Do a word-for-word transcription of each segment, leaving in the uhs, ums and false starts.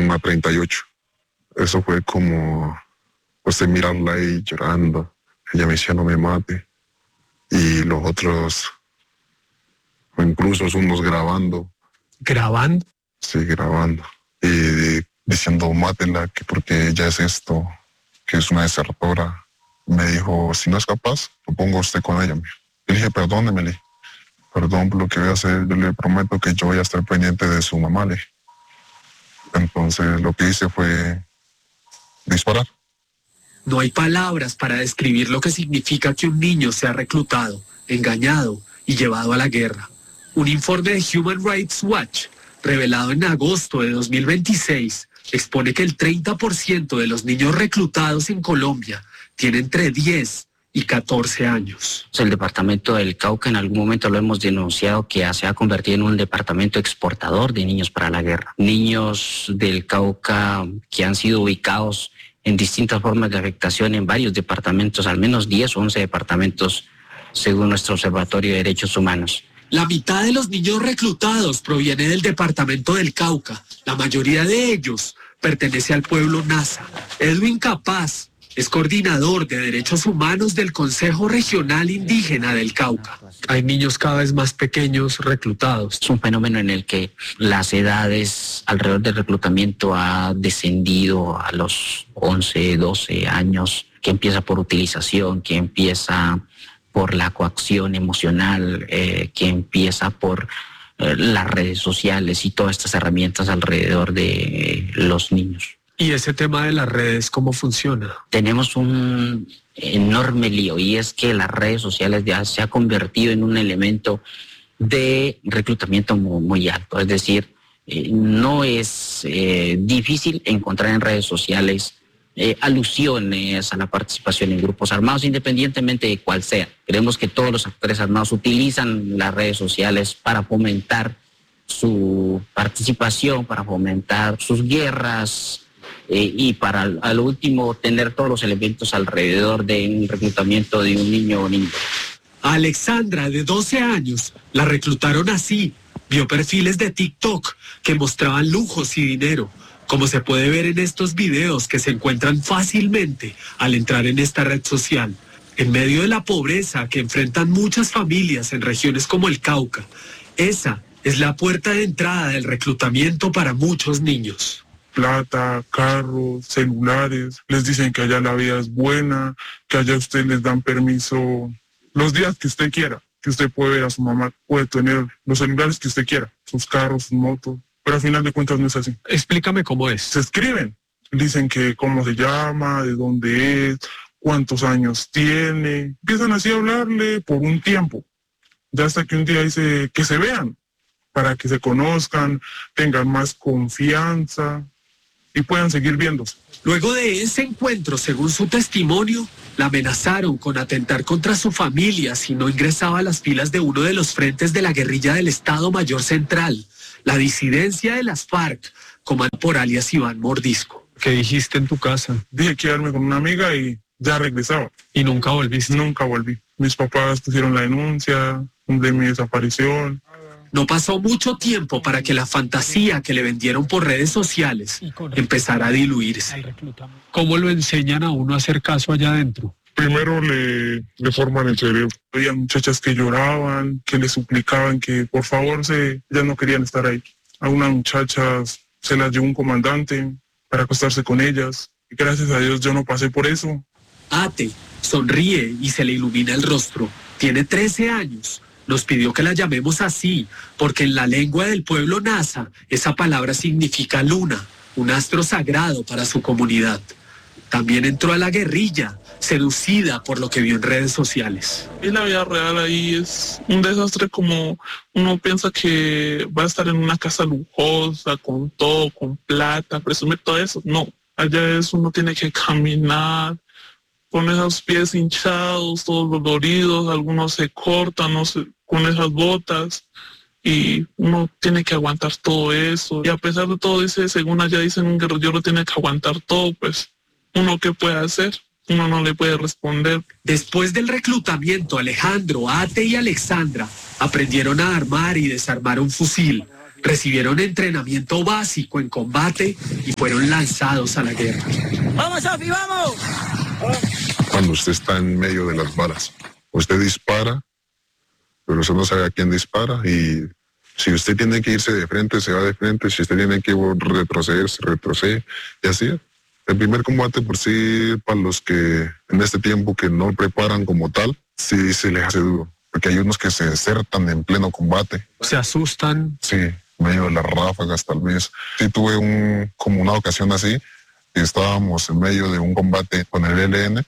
una treinta y ocho. Eso fue como, pues, de mirarla ahí llorando, ella me decía no me mate, y los otros, incluso unos grabando. ¿Grabando? Sí, grabando, y diciendo mátenla, que porque ella es esto, que es una desertora. Me dijo, si no es capaz, lo pongo a usted con ella. Le dije, perdóneme, le dije, perdón por lo que voy a hacer, yo le prometo que yo voy a estar pendiente de su mamá, le dije. Entonces lo que hice fue disparar. No hay palabras para describir lo que significa que un niño sea reclutado, engañado y llevado a la guerra. Un informe de Human Rights Watch, revelado en agosto de dos mil veintiséis, expone que el treinta por ciento de los niños reclutados en Colombia tienen entre diez y catorce años. El departamento del Cauca, en algún momento lo hemos denunciado, que se ha convertido en un departamento exportador de niños para la guerra. Niños del Cauca que han sido ubicados en distintas formas de afectación en varios departamentos, al menos diez o once departamentos, según nuestro Observatorio de Derechos Humanos. La mitad de los niños reclutados proviene del departamento del Cauca. La mayoría de ellos pertenece al pueblo Nasa. Edwin Capaz es coordinador de derechos humanos del Consejo Regional Indígena del Cauca. Hay niños cada vez más pequeños reclutados. Es un fenómeno en el que las edades alrededor del reclutamiento ha descendido a los once, doce años, que empieza por utilización, que empieza por la coacción emocional, eh, que empieza por eh, las redes sociales y todas estas herramientas alrededor de eh, los niños. ¿Y ese tema de las redes cómo funciona? Tenemos un enorme lío, y es que las redes sociales ya se ha convertido en un elemento de reclutamiento muy, muy alto. Es decir, eh, no es eh, difícil encontrar en redes sociales eh, alusiones a la participación en grupos armados, independientemente de cuál sea. Creemos que todos los actores armados utilizan las redes sociales para fomentar su participación, para fomentar sus guerras, Eh, y para al último tener todos los elementos alrededor de un reclutamiento de un niño o niña. A Alexandra, de doce años, la reclutaron así. Vio perfiles de TikTok que mostraban lujos y dinero, como se puede ver en estos videos que se encuentran fácilmente al entrar en esta red social. En medio de la pobreza que enfrentan muchas familias en regiones como el Cauca, esa es la puerta de entrada del reclutamiento para muchos niños. Plata, carros, celulares, les dicen que allá la vida es buena, que allá usted les dan permiso los días que usted quiera, que usted puede ver a su mamá, puede tener los celulares que usted quiera, sus carros, sus motos, pero al final de cuentas no es así. Explícame cómo es. Se escriben, dicen que cómo se llama, de dónde es, cuántos años tiene, empiezan así a hablarle por un tiempo, ya hasta que un día dice que se vean, para que se conozcan, tengan más confianza y puedan seguir viéndose. Luego de ese encuentro, según su testimonio, la amenazaron con atentar contra su familia si no ingresaba a las filas de uno de los frentes de la guerrilla del Estado Mayor Central, la disidencia de las FARC, comandada por alias Iván Mordisco. ¿Qué dijiste en tu casa? Dije que quedarme con una amiga y ya regresaba. ¿Y nunca volviste? Nunca volví. Mis papás pusieron la denuncia de mi desaparición. No pasó mucho tiempo para que la fantasía que le vendieron por redes sociales empezara a diluirse. ¿Cómo lo enseñan a uno a hacer caso allá adentro? Primero le, le forman el cerebro. Había muchachas que lloraban, que le suplicaban que por favor se, ya no querían estar ahí. A unas muchachas se las llevó un comandante para acostarse con ellas. Y gracias a Dios yo no pasé por eso. Ate sonríe y se le ilumina el rostro. Tiene trece años. Nos pidió que la llamemos así, porque en la lengua del pueblo Nasa, esa palabra significa luna, un astro sagrado para su comunidad. También entró a la guerrilla, seducida por lo que vio en redes sociales. Y la vida real ahí es un desastre, como uno piensa que va a estar en una casa lujosa, con todo, con plata, presumir todo eso. No, allá es uno tiene que caminar con esos pies hinchados, todos doloridos, algunos se cortan, no sé, con esas botas, y uno tiene que aguantar todo eso. Y a pesar de todo, dice, según allá dicen, un guerrillero tiene que aguantar todo, pues, ¿uno qué puede hacer? Uno no le puede responder. Después del reclutamiento, Alejandro, Ate y Alexandra aprendieron a armar y desarmar un fusil. recibieron entrenamiento básico en combate y fueron lanzados a la guerra. ¡Vamos, Sofi, vamos! Cuando usted está en medio de las balas, usted dispara, pero usted no sabe a quién dispara, y si usted tiene que irse de frente, se va de frente. Si usted tiene que retroceder, se retrocede. Y así es. El primer combate por sí, para los que en este tiempo que no preparan como tal, sí se les hace duro. Porque hay unos que se desertan en pleno combate. Se asustan. Sí, en medio de las ráfagas tal vez. Sí tuve un, como una ocasión así, que estábamos en medio de un combate con el E L N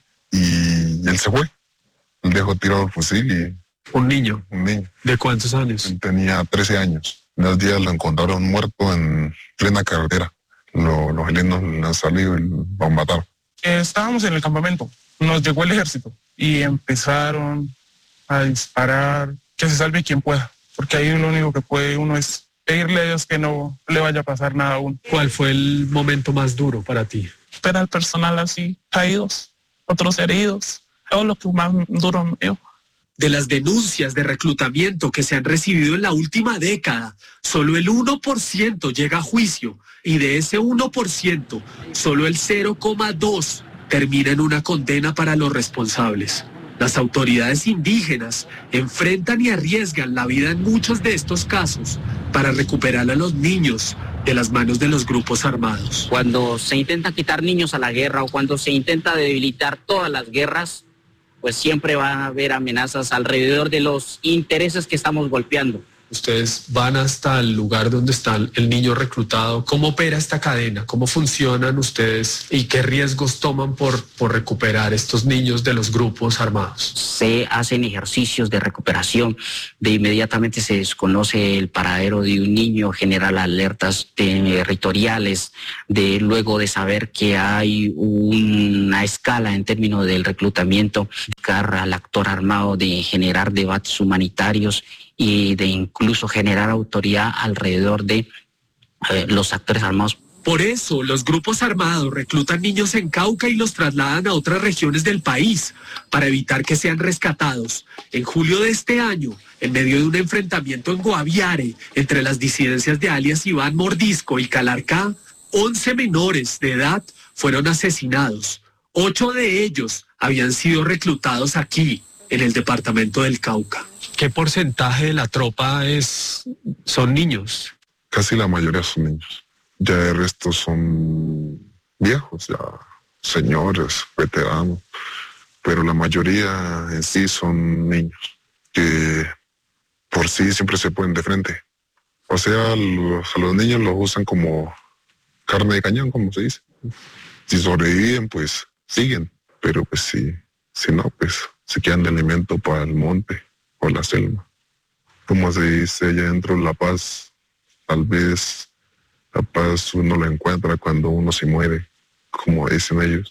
y él se fue. Él dejó tirado el fusil y... Un niño. Un niño. ¿De cuántos años? Él tenía trece años. En el día lo encontraron muerto en plena carretera. Lo, los helenos le han salido y lo han matado. Eh, estábamos en el campamento, nos llegó el ejército y empezaron a disparar, que se salve quien pueda, porque ahí lo único que puede uno es pedirle a Dios que no le vaya a pasar nada a uno. ¿Cuál fue el momento más duro para ti? Ver al personal así, caídos, otros heridos, todo lo que más duro me dio. De las denuncias de reclutamiento que se han recibido en la última década, solo el uno por ciento llega a juicio, y de ese uno por ciento, solo el cero coma dos por ciento termina en una condena para los responsables. Las autoridades indígenas enfrentan y arriesgan la vida en muchos de estos casos para recuperar a los niños de las manos de los grupos armados. Cuando se intenta quitar niños a la guerra o cuando se intenta debilitar todas las guerras, pues siempre va a haber amenazas alrededor de los intereses que estamos golpeando. Ustedes van hasta el lugar donde está el niño reclutado. ¿Cómo opera esta cadena? ¿Cómo funcionan ustedes? ¿Y qué riesgos toman por, por recuperar estos niños de los grupos armados? Se hacen ejercicios de recuperación. De inmediatamente se desconoce el paradero de un niño, generar alertas territoriales. De, luego de saber que hay una escala en términos del reclutamiento, buscar al actor armado, de generar debates humanitarios y de incluso generar autoridad alrededor de eh, los actores armados. Por eso, los grupos armados reclutan niños en Cauca y los trasladan a otras regiones del país para evitar que sean rescatados. En julio de este año, en medio de un enfrentamiento en Guaviare entre las disidencias de alias Iván Mordisco y Calarcá, once menores de edad fueron asesinados. Ocho de ellos habían sido reclutados aquí, en el departamento del Cauca. ¿Qué porcentaje de la tropa es, son niños? Casi la mayoría son niños. Ya el resto son viejos, ya señores, veteranos. Pero la mayoría en sí son niños, que por sí siempre se ponen de frente. O sea, los, a los niños los usan como carne de cañón, como se dice. Si sobreviven, pues siguen. Pero pues si, si no, pues se quedan de alimento para el monte o la selva. Como se dice allá dentro, la paz, tal vez la paz uno la encuentra cuando uno se muere, como dicen ellos.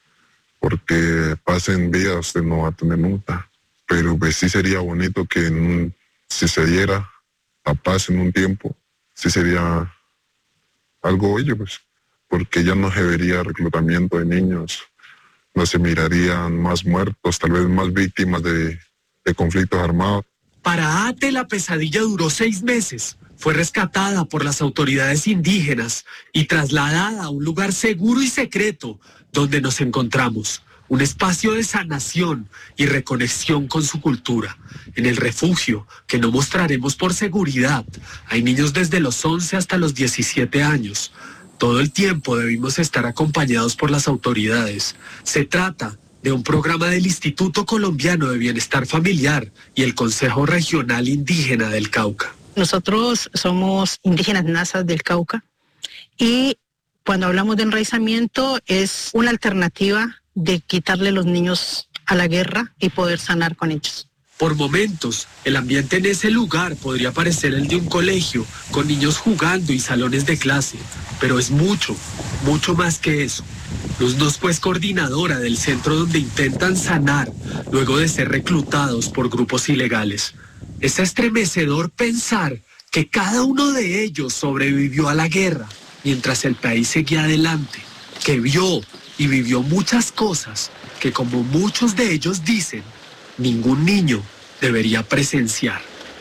Porque paz en vida usted no va a tener nunca. Pero pues sí sería bonito que en un, si se diera la paz en un tiempo, sí sería algo bello, pues. Porque ya no se vería reclutamiento de niños, no se mirarían más muertos, tal vez más víctimas de, de conflictos armados. Para Ate la pesadilla duró seis meses. Fue rescatada por las autoridades indígenas y trasladada a un lugar seguro y secreto donde nos encontramos. Un espacio de sanación y reconexión con su cultura. En el refugio, que no mostraremos por seguridad, hay niños desde los once hasta los diecisiete años. Todo el tiempo debimos estar acompañados por las autoridades. Se trata de un programa del Instituto Colombiano de Bienestar Familiar y el Consejo Regional Indígena del Cauca. Nosotros somos indígenas nazas del Cauca y cuando hablamos de enraizamiento es una alternativa de quitarle los niños a la guerra y poder sanar con ellos. Por momentos, el ambiente en ese lugar podría parecer el de un colegio, con niños jugando y salones de clase, pero es mucho, mucho más que eso. Luz Nospo es coordinadora del centro donde intentan sanar luego de ser reclutados por grupos ilegales. Es estremecedor pensar que cada uno de ellos sobrevivió a la guerra mientras el país seguía adelante, que vio y vivió muchas cosas que, como muchos de ellos dicen, ningún niño debería presenciar.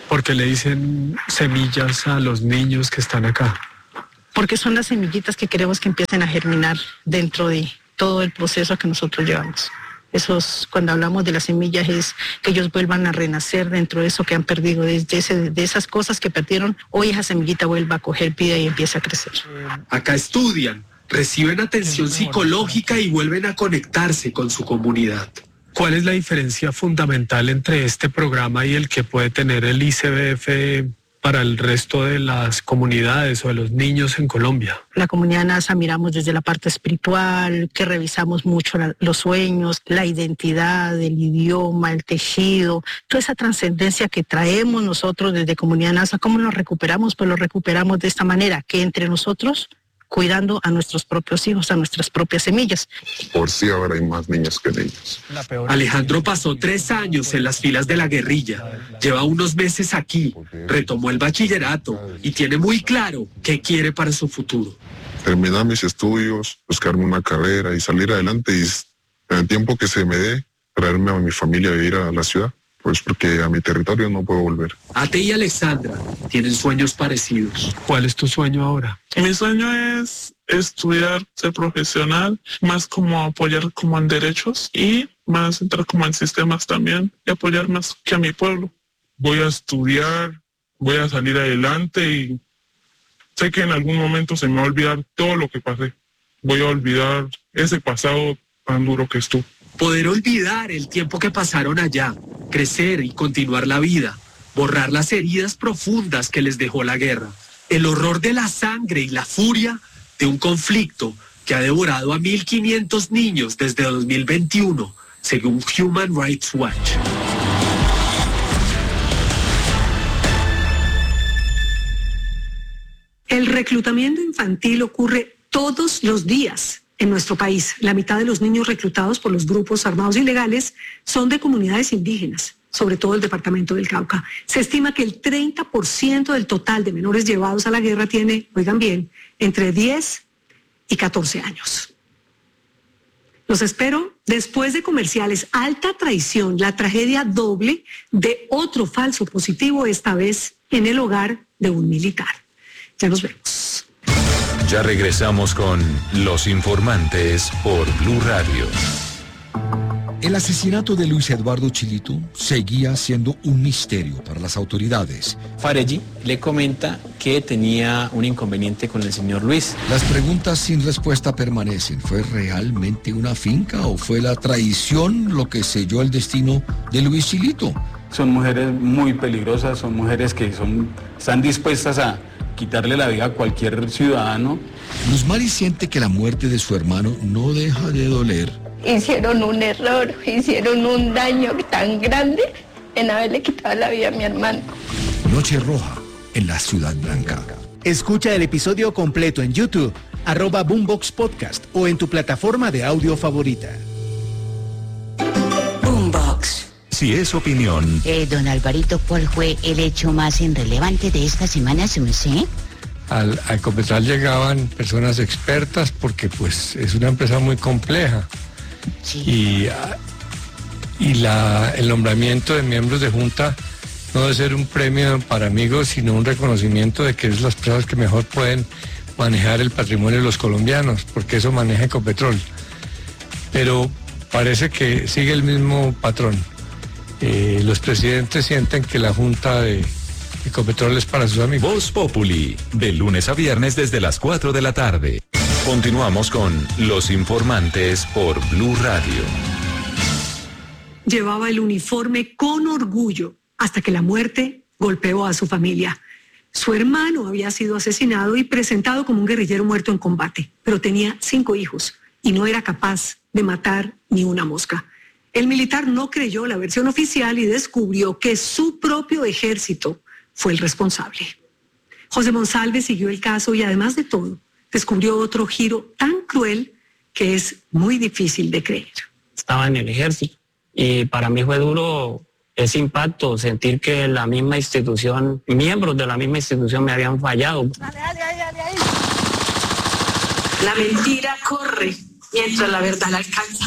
¿Por qué le dicen semillas a los niños que están acá? Porque son las semillitas que queremos que empiecen a germinar dentro de todo el proceso que nosotros llevamos. Esos, cuando hablamos de las semillas, es que ellos vuelvan a renacer dentro de eso que han perdido, desde ese, de esas cosas que perdieron. Hoy esa semillita vuelva a coger vida y empieza a crecer. Acá estudian, reciben atención psicológica y vuelven a conectarse con su comunidad. ¿Cuál es la diferencia fundamental entre este programa y el que puede tener el I C B F para el resto de las comunidades o de los niños en Colombia? La comunidad NASA miramos desde la parte espiritual, que revisamos mucho la, los sueños, la identidad, el idioma, el tejido, toda esa trascendencia que traemos nosotros desde comunidad NASA. ¿Cómo nos recuperamos? Pues lo recuperamos de esta manera, que entre nosotros, cuidando a nuestros propios hijos, a nuestras propias semillas. Por sí ahora hay más niños que niños. Alejandro pasó tres años en las filas de la guerrilla, lleva unos meses aquí, retomó el bachillerato y tiene muy claro qué quiere para su futuro. Terminar mis estudios, buscarme una carrera y salir adelante y en el tiempo que se me dé, traerme a mi familia a vivir a la ciudad. Pues porque a mi territorio no puedo volver. Ate y Alexandra tienen sueños parecidos. ¿Cuál es tu sueño ahora? Mi sueño es estudiar, ser profesional, más como apoyar como en derechos y más entrar como en sistemas también y apoyar más que a mi pueblo. Voy a estudiar, voy a salir adelante y sé que en algún momento se me va a olvidar todo lo que pasé. Voy a olvidar ese pasado tan duro que estuvo. Poder olvidar el tiempo que pasaron allá, crecer y continuar la vida, borrar las heridas profundas que les dejó la guerra, el horror de la sangre y la furia de un conflicto que ha devorado a mil quinientos niños desde dos mil veintiuno, según Human Rights Watch. El reclutamiento infantil ocurre todos los días en nuestro país. La mitad de los niños reclutados por los grupos armados ilegales son de comunidades indígenas, sobre todo el departamento del Cauca. Se estima que el treinta por ciento del total de menores llevados a la guerra tiene, oigan bien, entre diez y catorce años. Los espero después de comerciales. Alta traición, la tragedia doble de otro falso positivo, esta vez en el hogar de un militar. Ya nos vemos. Ya regresamos con Los Informantes por Blue Radio. El asesinato de Luis Eduardo Chilito seguía siendo un misterio para las autoridades. Farelli le comenta que tenía un inconveniente con el señor Luis. Las preguntas sin respuesta permanecen. ¿Fue realmente una finca o fue la traición lo que selló el destino de Luis Chilito? Son mujeres muy peligrosas, son mujeres que son, están dispuestas a quitarle la vida a cualquier ciudadano. Luz Mari siente que la muerte de su hermano no deja de doler. Hicieron un error, hicieron un daño tan grande en haberle quitado la vida a mi hermano. Noche Roja en la Ciudad Blanca. Escucha el episodio completo en YouTube, arroba Boombox Podcast o en tu plataforma de audio favorita. Boombox. Si es opinión. Eh, don Alvarito, ¿cuál fue el hecho más irrelevante de esta semana, según usted? Al, al Copetral llegaban personas expertas porque pues es una empresa muy compleja. Sí. Y, y la, el nombramiento de miembros de junta no debe ser un premio para amigos, sino un reconocimiento de que es las personas que mejor pueden manejar el patrimonio de los colombianos, porque eso maneja Ecopetrol. Pero parece que sigue el mismo patrón. Eh, los presidentes sienten que la junta de Ecopetrol es para sus amigos. Voz Populi, de lunes a viernes desde las cuatro de la tarde. Continuamos con Los Informantes por Blue Radio. Llevaba el uniforme con orgullo hasta que la muerte golpeó a su familia. Su hermano había sido asesinado y presentado como un guerrillero muerto en combate, pero tenía cinco hijos y no era capaz de matar ni una mosca. El militar no creyó la versión oficial y descubrió que su propio ejército fue el responsable. José Monsalve siguió el caso y además de todo, descubrió otro giro tan cruel que es muy difícil de creer. Estaba en el ejército y para mí fue duro ese impacto, sentir que la misma institución, miembros de la misma institución me habían fallado. Dale, dale, dale, dale, dale. La mentira corre mientras la verdad la alcanza.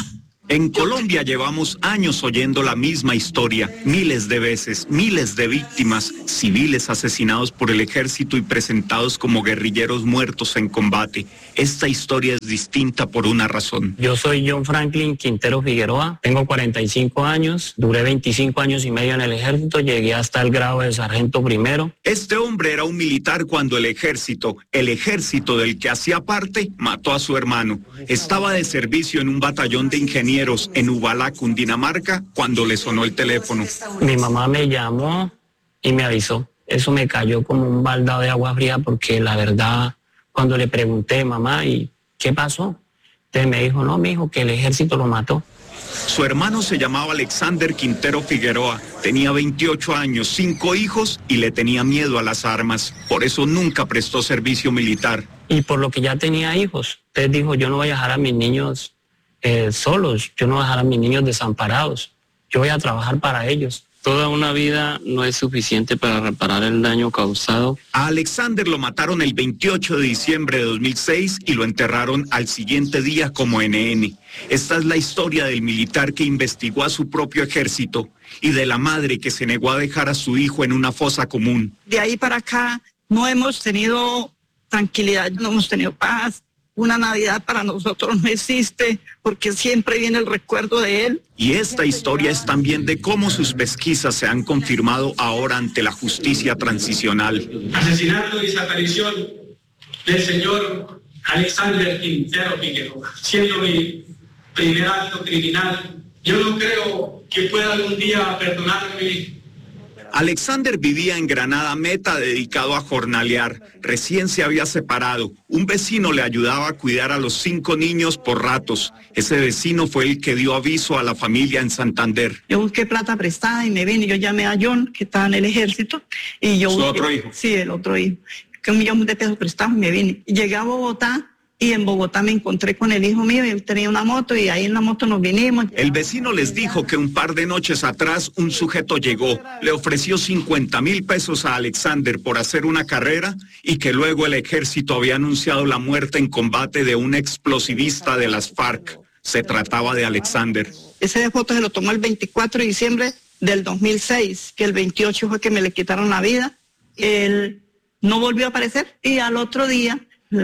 En Colombia llevamos años oyendo la misma historia, miles de veces, miles de víctimas, civiles asesinados por el ejército y presentados como guerrilleros muertos en combate. Esta historia es distinta por una razón. Yo soy John Franklin Quintero Figueroa, tengo cuarenta y cinco años, duré veinticinco años y medio en el ejército, llegué hasta el grado de sargento primero. Este hombre era un militar cuando el ejército, el ejército del que hacía parte, mató a su hermano. Estaba de servicio en un batallón de ingenieros en Ubalá, Cundinamarca, cuando le sonó el teléfono. Mi mamá me llamó y me avisó. Eso me cayó como un baldado de agua fría porque la verdad, cuando le pregunté, mamá, ¿y qué pasó? Entonces me dijo, no, mijo, que el ejército lo mató. Su hermano se llamaba Alexander Quintero Figueroa, tenía veintiocho años, cinco hijos y le tenía miedo a las armas. Por eso nunca prestó servicio militar. Y por lo que ya tenía hijos, entonces dijo, yo no voy a dejar a mis niños Eh, solos, yo no voy a dejar a mis niños desamparados, yo voy a trabajar para ellos. Toda una vida no es suficiente para reparar el daño causado. A Alexander lo mataron el veintiocho de diciembre de dos mil seis y lo enterraron al siguiente día como ene ene. Esta es la historia del militar que investigó a su propio ejército y de la madre que se negó a dejar a su hijo en una fosa común. De ahí para acá no hemos tenido tranquilidad, no hemos tenido paz. Una Navidad para nosotros no existe porque siempre viene el recuerdo de él. Y esta historia es también de cómo sus pesquisas se han confirmado ahora ante la justicia transicional. Asesinato y desaparición del señor Alexander Quintero Figueroa, siendo mi primer acto criminal. Yo no creo que pueda algún día perdonarme. Alexander vivía en Granada Meta, dedicado a jornalear. Recién se había separado. Un vecino le ayudaba a cuidar a los cinco niños por ratos. Ese vecino fue el que dio aviso a la familia en Santander. Yo busqué plata prestada y me vine. Yo llamé a John, que estaba en el ejército. Y yo ¿Su busqué, otro hijo? Sí, el otro hijo. Que un millón de pesos prestados y me vine. Llegué a Bogotá. Y en Bogotá me encontré con el hijo mío y él tenía una moto y ahí en la moto nos vinimos. El vecino les dijo que un par de noches atrás un sujeto llegó, le ofreció cincuenta mil pesos a Alexander por hacer una carrera y que luego el ejército había anunciado la muerte en combate de un explosivista de las FARC. Se trataba de Alexander. Ese foto se lo tomó el veinticuatro de diciembre del dos mil seis, que el veintiocho fue que me le quitaron la vida. Él no volvió a aparecer y al otro día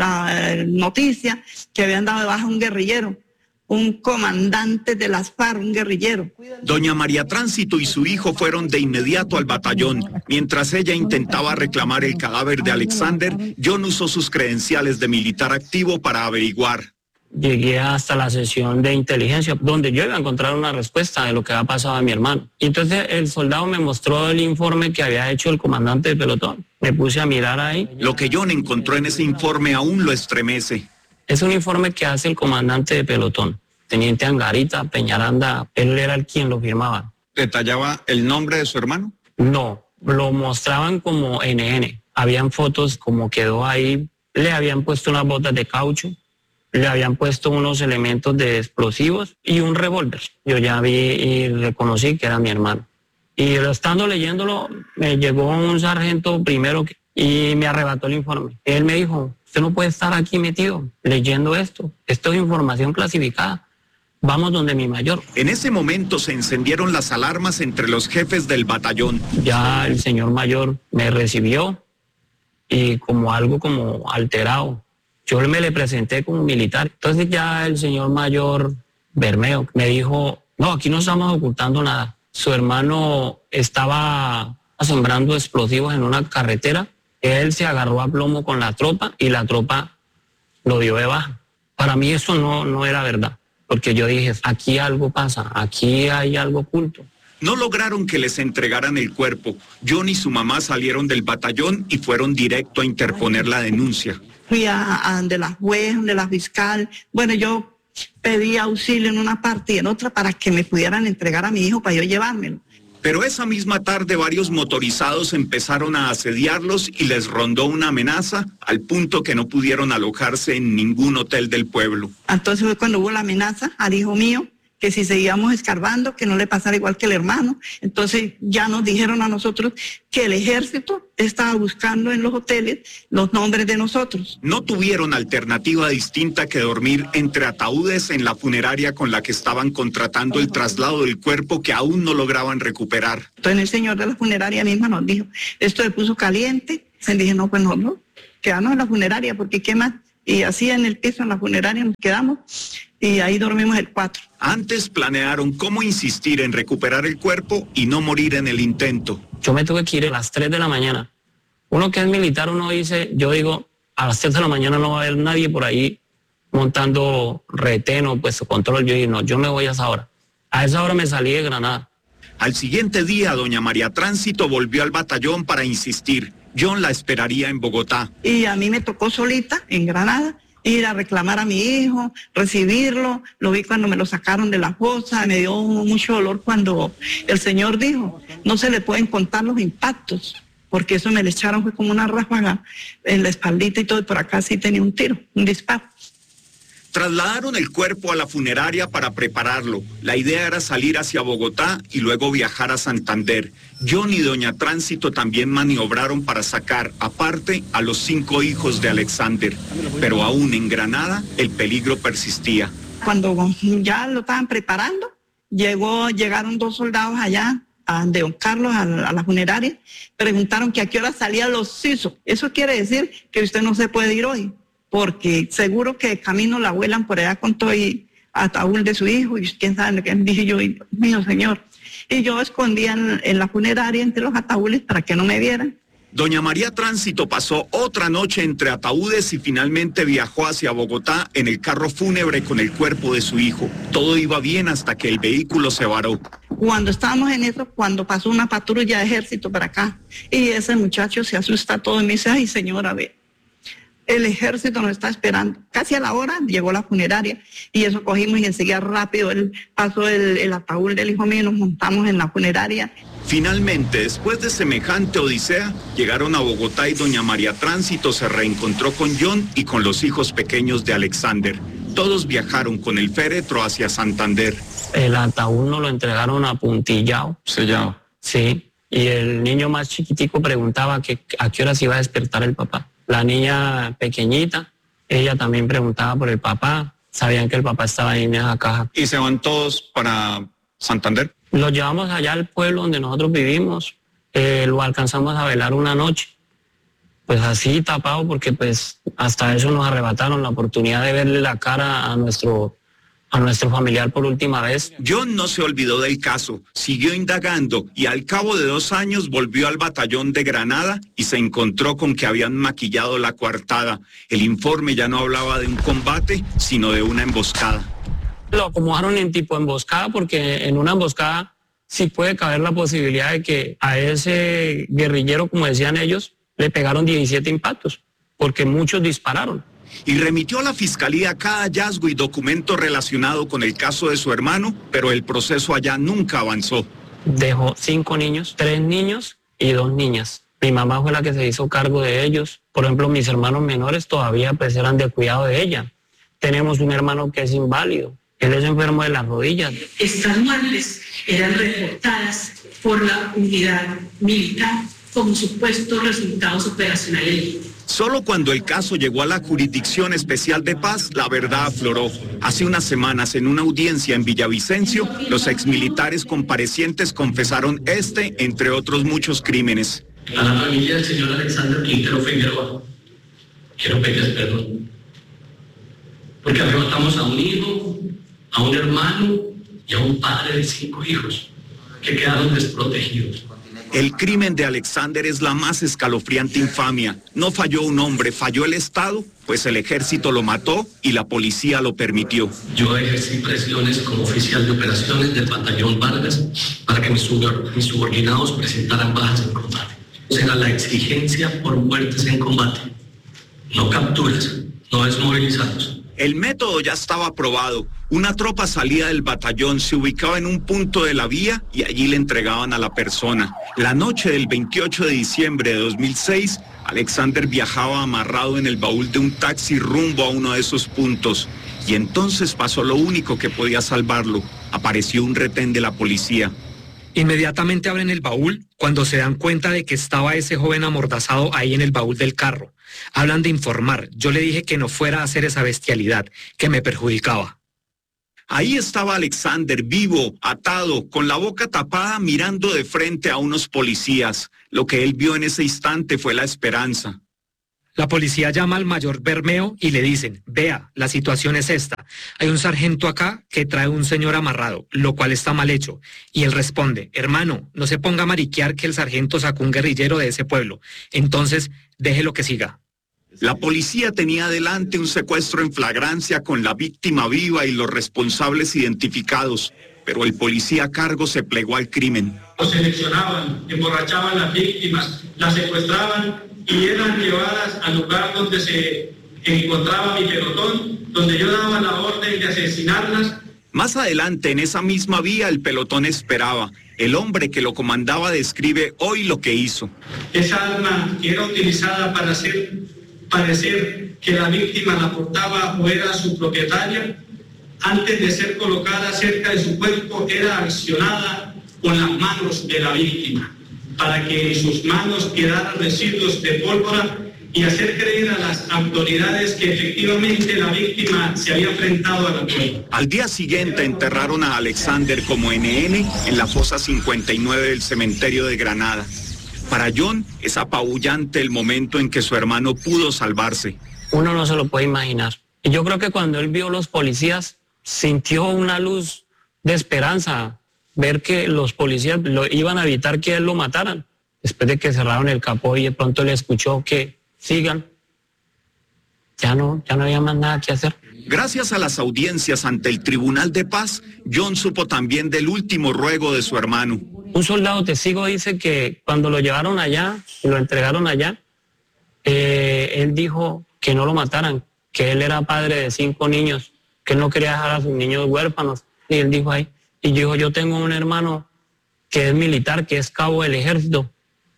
la noticia que habían dado de baja un guerrillero, un comandante de las FARC, un guerrillero. Doña María Tránsito y su hijo fueron de inmediato al batallón. Mientras ella intentaba reclamar el cadáver de Alexander, John usó sus credenciales de militar activo para averiguar. Llegué hasta la sesión de inteligencia, donde yo iba a encontrar una respuesta de lo que había pasado a mi hermano. Y entonces el soldado me mostró el informe que había hecho el comandante de pelotón. Me puse a mirar ahí. Lo que John encontró en ese informe aún lo estremece. Es un informe que hace el comandante de pelotón, teniente Angarita Peñaranda. Él era el quien lo firmaba. ¿Detallaba el nombre de su hermano? No, lo mostraban como ene ene. Habían fotos como quedó ahí. Le habían puesto unas botas de caucho. Le habían puesto unos elementos de explosivos y un revólver. Yo ya vi y reconocí que era mi hermano. Y estando leyéndolo, me llegó un sargento primero y me arrebató el informe. Él me dijo, usted no puede estar aquí metido leyendo esto. Esto es información clasificada. Vamos donde mi mayor. En ese momento se encendieron las alarmas entre los jefes del batallón. Ya el señor mayor me recibió y como algo como alterado. Yo me le presenté como militar. Entonces ya el señor mayor Bermeo me dijo, no, aquí no estamos ocultando nada. Su hermano estaba asombrando explosivos en una carretera. Él se agarró a plomo con la tropa y la tropa lo dio de baja. Para mí eso no, no era verdad, porque yo dije, aquí algo pasa, aquí hay algo oculto. No lograron que les entregaran el cuerpo. John y su mamá salieron del batallón y fueron directo a interponer la denuncia. Fui a, a de la juez, de la fiscal. Bueno, yo pedí auxilio en una parte y en otra para que me pudieran entregar a mi hijo para yo llevármelo. Pero esa misma tarde varios motorizados empezaron a asediarlos y les rondó una amenaza al punto que no pudieron alojarse en ningún hotel del pueblo. Entonces fue cuando hubo la amenaza al hijo mío que si seguíamos escarbando, que no le pasara igual que el hermano. Entonces ya nos dijeron a nosotros que el ejército estaba buscando en los hoteles los nombres de nosotros. No tuvieron alternativa distinta que dormir entre ataúdes en la funeraria con la que estaban contratando el traslado del cuerpo que aún no lograban recuperar. Entonces el señor de la funeraria misma nos dijo, esto se puso caliente. Se dije, no, pues no, no, quedamos en la funeraria porque qué más. Y así en el piso, en la funeraria nos quedamos y ahí dormimos el cuatro. Antes planearon cómo insistir en recuperar el cuerpo y no morir en el intento. Yo me tuve que ir a las tres de la mañana. Uno que es militar, uno dice, yo digo, a las tres de la mañana no va a haber nadie por ahí montando retén o pues control. Yo dije, no, yo me voy a esa hora. A esa hora me salí de Granada. Al siguiente día, doña María Tránsito volvió al batallón para insistir. John la esperaría en Bogotá. Y a mí me tocó solita, en Granada, ir a reclamar a mi hijo, recibirlo. Lo vi cuando me lo sacaron de la fosa. Me dio mucho dolor cuando el señor dijo, no se le pueden contar los impactos, porque eso me le echaron, fue como una ráfaga en la espaldita y todo, y por acá sí tenía un tiro, un disparo. Trasladaron el cuerpo a la funeraria para prepararlo. La idea era salir hacia Bogotá y luego viajar a Santander. John y doña Tránsito también maniobraron para sacar, aparte, a los cinco hijos de Alexander. Pero aún en Granada, el peligro persistía. Cuando ya lo estaban preparando, llegó, llegaron dos soldados allá de Don Carlos a la, a la funeraria. Preguntaron que a qué hora salían los sisos. Eso quiere decir que usted no se puede ir hoy, porque seguro que de camino la vuelan por allá con todo el ataúd de su hijo, y quién sabe qué dije yo, y, mío señor. Y yo escondía en, en la funeraria entre los ataúdes para que no me vieran. Doña María Tránsito pasó otra noche entre ataúdes y finalmente viajó hacia Bogotá en el carro fúnebre con el cuerpo de su hijo. Todo iba bien hasta que el vehículo se varó. Cuando estábamos en eso, cuando pasó una patrulla de ejército para acá, y ese muchacho se asusta todo y me dice, ay señora, ve, el ejército nos está esperando. Casi a la hora llegó la funeraria y eso cogimos y enseguida rápido él pasó el, el ataúd del hijo mío y nos montamos en la funeraria. Finalmente, después de semejante odisea, llegaron a Bogotá y doña María Tránsito se reencontró con John y con los hijos pequeños de Alexander. Todos viajaron con el féretro hacia Santander. El ataúd nos lo entregaron apuntillado. Sellado. Sí, y el niño más chiquitico preguntaba que a qué hora se iba a despertar el papá. La niña pequeñita, ella también preguntaba por el papá. Sabían que el papá estaba ahí en esa caja. ¿Y se van todos para Santander? Lo llevamos allá al pueblo donde nosotros vivimos. Eh, lo alcanzamos a velar una noche. Pues así tapado, porque pues hasta eso nos arrebataron la oportunidad de verle la cara a nuestro, a nuestro familiar por última vez. John no se olvidó del caso, siguió indagando y al cabo de dos años volvió al batallón de Granada y se encontró con que habían maquillado la coartada. El informe ya no hablaba de un combate, sino de una emboscada. Lo acomodaron en tipo emboscada porque en una emboscada sí puede caber la posibilidad de que a ese guerrillero, como decían ellos, le pegaron diecisiete impactos, porque muchos dispararon. Y remitió a la fiscalía cada hallazgo y documento relacionado con el caso de su hermano, pero el proceso allá nunca avanzó. Dejó cinco niños, tres niños y dos niñas. Mi mamá fue la que se hizo cargo de ellos. Por ejemplo, mis hermanos menores todavía pues eran de cuidado de ella. Tenemos un hermano que es inválido. Él es enfermo de las rodillas. Estas muertes eran reportadas por la unidad militar como supuestos resultados operacionales. Solo cuando el caso llegó a la Jurisdicción Especial de Paz, la verdad afloró. Hace unas semanas, en una audiencia en Villavicencio, los exmilitares comparecientes confesaron este, entre otros muchos crímenes. A la familia del señor Alexander Quintero Figueroa, quiero pedirles perdón. Porque arrebatamos a un hijo, a un hermano y a un padre de cinco hijos que quedaron desprotegidos. El crimen de Alexander es la más escalofriante infamia. No falló un hombre, falló el Estado, pues el ejército lo mató y la policía lo permitió. Yo ejercí presiones como oficial de operaciones del batallón Vargas para que mis subordinados presentaran bajas en combate. Será la exigencia por muertes en combate, no capturas, no desmovilizados, El método ya estaba aprobado. Una tropa salía del batallón, se ubicaba en un punto de la vía y allí le entregaban a la persona. La noche del veintiocho de diciembre de dos mil seis, Alexander viajaba amarrado en el baúl de un taxi rumbo a uno de esos puntos. Y entonces pasó lo único que podía salvarlo. Apareció un retén de la policía. Inmediatamente abren el baúl cuando se dan cuenta de que estaba ese joven amordazado ahí en el baúl del carro. Hablan de informar. Yo le dije que no fuera a hacer esa bestialidad, que me perjudicaba. Ahí estaba Alexander, vivo, atado, con la boca tapada, mirando de frente a unos policías. Lo que él vio en ese instante fue la esperanza. La policía llama al mayor Bermeo y le dicen, vea, la situación es esta. Hay un sargento acá que trae un señor amarrado, lo cual está mal hecho. Y él responde, hermano, no se ponga a mariquear que el sargento sacó un guerrillero de ese pueblo. Entonces, déjelo que siga. La policía tenía delante un secuestro en flagrancia con la víctima viva y los responsables identificados, pero el policía a cargo se plegó al crimen. Los seleccionaban, emborrachaban las víctimas, las secuestraban y eran llevadas al lugar donde se encontraba mi pelotón, donde yo daba la orden de asesinarlas. Más adelante, en esa misma vía, el pelotón esperaba. El hombre que lo comandaba describe hoy lo que hizo. Esa arma que era utilizada para hacer parecer que la víctima la portaba o era su propietaria, antes de ser colocada cerca de su cuerpo, era accionada con las manos de la víctima, para que en sus manos quedaran residuos de pólvora y hacer creer a las autoridades que efectivamente la víctima se había enfrentado a la muerte. Al día siguiente enterraron a Alexander como ene ene en la fosa cincuenta y nueve del cementerio de Granada. Para John es apabullante el momento en que su hermano pudo salvarse. Uno no se lo puede imaginar. Y yo creo que cuando él vio a los policías, sintió una luz de esperanza, ver que los policías lo, iban a evitar que él lo mataran. Después de que cerraron el capó y de pronto le escuchó que sigan, ya no, ya no había más nada que hacer. Gracias a las audiencias ante el Tribunal de Paz, John supo también del último ruego de su hermano. Un soldado testigo dice que cuando lo llevaron allá, lo entregaron allá, eh, él dijo que no lo mataran, que él era padre de cinco niños, que él no quería dejar a sus niños huérfanos. Y él dijo ahí, y dijo, yo tengo un hermano que es militar, que es cabo del ejército,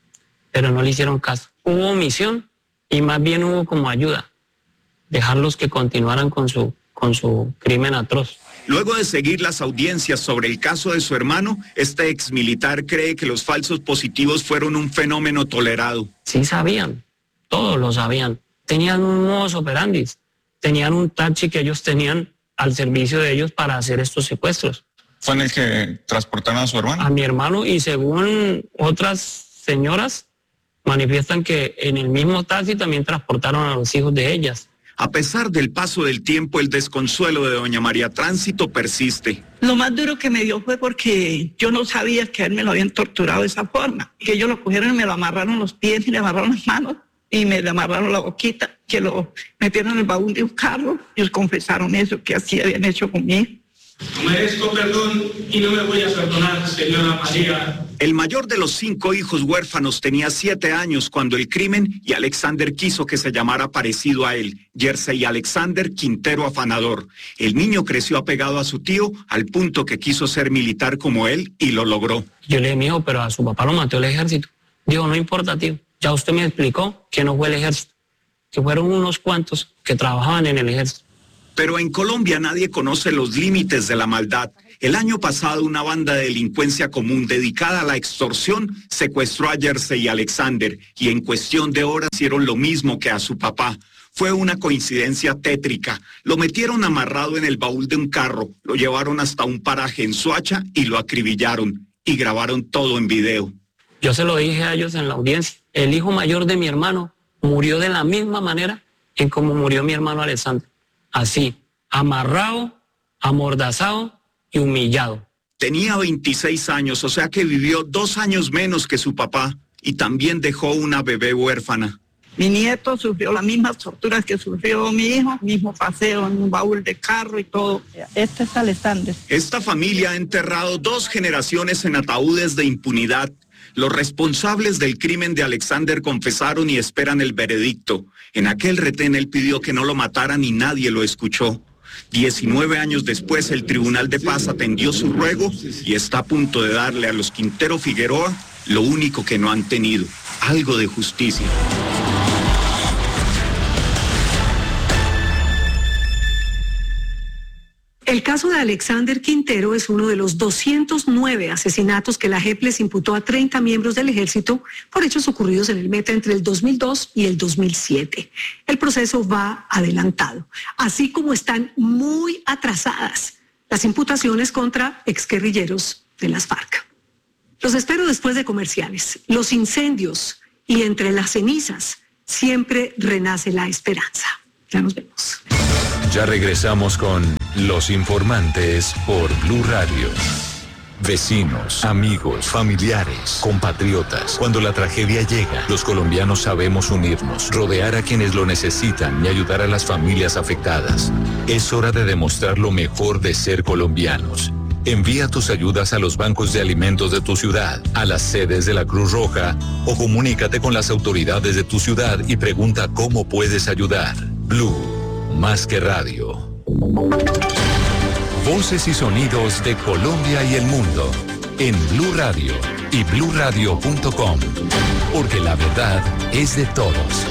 pero no le hicieron caso. Hubo omisión y más bien hubo como ayuda, dejarlos que continuaran con su, con su crimen atroz. Luego de seguir las audiencias sobre el caso de su hermano, este exmilitar cree que los falsos positivos fueron un fenómeno tolerado. Sí sabían, todos lo sabían. Tenían un modus operandi, tenían un taxi que ellos tenían al servicio de ellos para hacer estos secuestros. ¿Fue en el que transportaron a su hermano? A mi hermano, y según otras señoras, manifiestan que en el mismo taxi también transportaron a los hijos de ellas. A pesar del paso del tiempo, el desconsuelo de doña María Tránsito persiste. Lo más duro que me dio fue porque yo no sabía que a él me lo habían torturado de esa forma. Que ellos lo cogieron y me lo amarraron los pies y le amarraron las manos y me le amarraron la boquita, que lo metieron en el baúl de un carro y les confesaron eso que así habían hecho conmigo. Merezco perdón y no me voy a perdonar, señora María. El mayor de los cinco hijos huérfanos tenía siete años cuando el crimen y Alexander quiso que se llamara parecido a él, Jersey Alexander Quintero Afanador. El niño creció apegado a su tío al punto que quiso ser militar como él y lo logró. Yo le dije, mijo, pero a su papá lo mató el ejército. Dijo, no importa, tío, ya usted me explicó que no fue el ejército, que fueron unos cuantos que trabajaban en el ejército. Pero en Colombia nadie conoce los límites de la maldad. El año pasado una banda de delincuencia común dedicada a la extorsión secuestró a Jersey Alexander y en cuestión de horas hicieron lo mismo que a su papá. Fue una coincidencia tétrica. Lo metieron amarrado en el baúl de un carro, lo llevaron hasta un paraje en Soacha y lo acribillaron y grabaron todo en video. Yo se lo dije a ellos en la audiencia. El hijo mayor de mi hermano murió de la misma manera en como murió mi hermano Alexander. Así, amarrado, amordazado y humillado. Tenía veintiséis años, o sea que vivió dos años menos que su papá y también dejó una bebé huérfana. Mi nieto sufrió las mismas torturas que sufrió mi hijo, mismo paseo en un baúl de carro y todo. Este es Alexander. Esta familia ha enterrado dos generaciones en ataúdes de impunidad. Los responsables del crimen de Alexander confesaron y esperan el veredicto. En aquel retén él pidió que no lo mataran y nadie lo escuchó. diecinueve años después, el Tribunal de Paz atendió su ruego y está a punto de darle a los Quintero Figueroa lo único que no han tenido, algo de justicia. El caso de Alexander Quintero es uno de los doscientos nueve asesinatos que la J E P les imputó a treinta miembros del ejército por hechos ocurridos en el Meta entre el dos mil dos y el dos mil siete. El proceso va adelantado, así como están muy atrasadas las imputaciones contra exguerrilleros de las FARC. Los espero después de comerciales. Los incendios y entre las cenizas siempre renace la esperanza. Ya nos vemos. Ya regresamos con Los Informantes por Blue Radio. Vecinos, amigos, familiares, compatriotas. Cuando la tragedia llega, los colombianos sabemos unirnos, rodear a quienes lo necesitan y ayudar a las familias afectadas. Es hora de demostrar lo mejor de ser colombianos. Envía tus ayudas a los bancos de alimentos de tu ciudad, a las sedes de la Cruz Roja o comunícate con las autoridades de tu ciudad y pregunta cómo puedes ayudar. Blue, más que radio. Voces y sonidos de Colombia y el mundo en Blue Radio y blue radio punto com, porque la verdad es de todos.